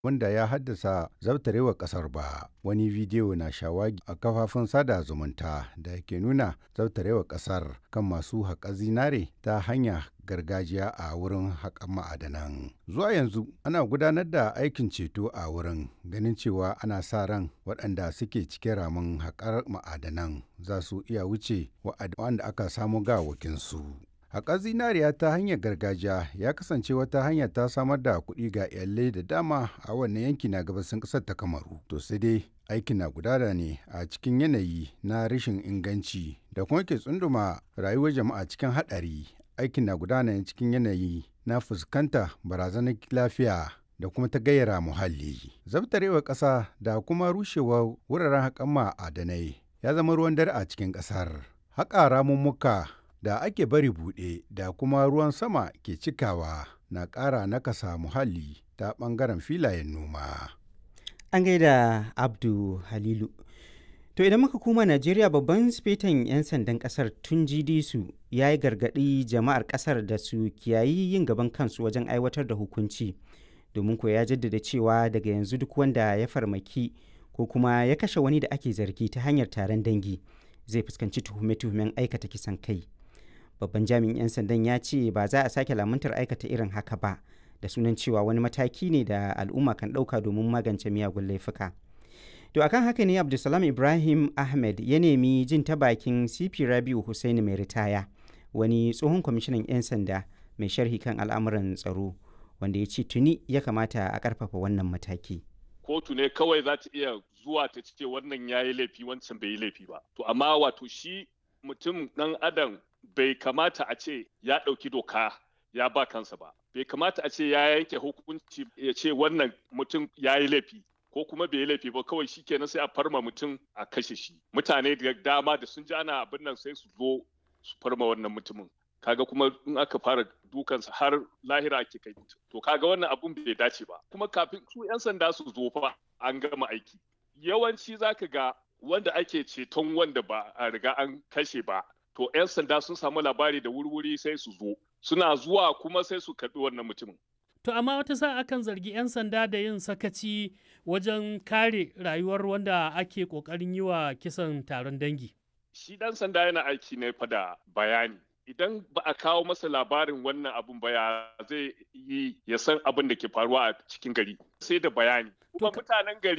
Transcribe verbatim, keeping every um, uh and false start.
wanda ya haddasa zabtarewar ƙasar ba. Wani bidiyo na shawagi a kafafun sada zumunta da ke nuna zabtarewar ƙasar kan masu haƙa zinare ta hanya gargajiya a wurin haƙan ma'adanan. Zuwa yanzu ana gudanar da aikin ceto a wurin, ganin cewa ana sa ran waɗanda suke cikin ramin haƙar ma'adanan za su iya wuce waɗanda aka samu gawakinsu. Haƙar zinariya ta hanyar gargajiya ya kasance wata hanya ta samar da kuɗi ga iyalai da dama a wannan yanki na gabasin ƙasar ta Kamaru. To sai dai aikin na gudana ne a cikin yanayi na rashin inganci da kuma ke tsunduma rayuwar jama'a cikin haɗari. Aikin na gudana ne cikin yanayi na fuskanta barazanar lafiya da kuma ta gayyara muhalli. Zabtarewar ƙasa da kuma rushewar wuraren haƙan ma'adanai ya zama ruwan dare a cikin ƙasar. Haƙa ramummuka da ake bari buɗe da kuma ruwan sama ke cikawa na ƙara nakasa muhalli ta ɓangaren filayen noma. An gaida Abdu Halilu. To idan muka koma Najeriya, babban sifetan 'yan sandan ƙasar Tunji Disu ya yi gargaɗi jama'ar ƙasar da su kiyayi yin gaban kansu wajen aiwatar da hukunci. Domin ko ya jaddada cewa daga yanzu duk wanda ya farmaki ko kuma ya kashe wani da ake zargi ta hanyar taron dangi zai fuskanci tuhume-tuhumen aikata kisan kai. Babban jami'in 'yan sandan ya ce ba za a sake lamuntar aikata irin haka ba, da sunan cewa wani mataki ne da al'umma kan ɗauka domin magance miyagun laifuka. To akan haka ne Abdulsalam Ibrahim Ahmed ya nemi jin ta bakin C P Rabiu Hussaini mai ritaya, wani tsohon kwamishinan 'yan sanda mai sharhi kan al'amuran tsaro, wanda ya ce tuni ya kamata a ƙarfafa wannan mataki. Kotu ne kawai za ta iya zuwa ta ce wannan ya yi laifi wancan bai yi laifi ba. To amma wato shi mutum ɗan adam bai kamata a ce ya ɗauki doka ya ba kansa ba. Bai kamata a ce ya yanke hukunci ya ce wannan mutum ya yi laifi ko kuma bai yi laifi ba, kawai shi kenan sai a farma mutum a kashe shi. Mutane da dama da sun ji ana abin nan sai su zo su farma wannan mutumin. Kaga kuma in aka fara dukansa har lahira ake kai mutum. To kaga wannan abun bai dace ba. Kuma kafin su 'yan sanda su zo fa an gama aiki. Yawanci zaka ga wanda ake ceton wanda ba a riga an kashe ba. To 'yan sanda sun samu labari da wurwuri sai su zo. Suna zuwa kuma sai su karɓi wannan mutumin. To amma wata sa akan zargi 'yan sanda da yin sakaci wajen kare rayuwar wanda ake ƙoƙarin yi wa kisan taron dangi. Shi ɗan sanda yana aiki ne fa da bayani. Idan ba a kawo masa labarin wannan abun ba ya zai yi ya san abin da ke faruwa a cikin gari sai da bayani. Kuma mutanen gari